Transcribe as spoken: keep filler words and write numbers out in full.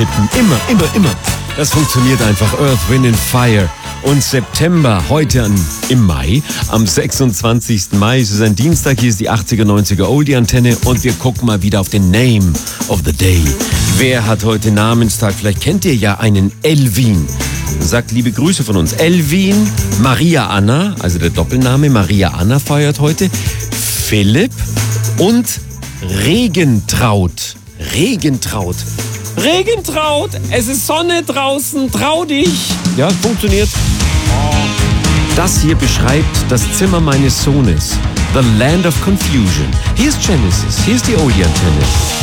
Immer, immer, immer. Das funktioniert einfach. Earth, Wind and Fire. Und September, heute an, im Mai, am sechsundzwanzigsten Mai, es ist ein Dienstag, hier ist die achtziger, neunziger Oldie-Antenne und wir gucken mal wieder auf den Name of the Day. Wer hat heute Namenstag? Vielleicht kennt ihr ja einen Elvin. Sagt liebe Grüße von uns. Elvin, Maria Anna, also der Doppelname Maria Anna feiert heute, Philipp und Regentraut. Regentraut. Regentraut, es ist Sonne draußen, trau dich. Ja, funktioniert. Das hier beschreibt das Zimmer meines Sohnes. The Land of Confusion. Hier ist Genesis, hier ist die Oldie-Antenne.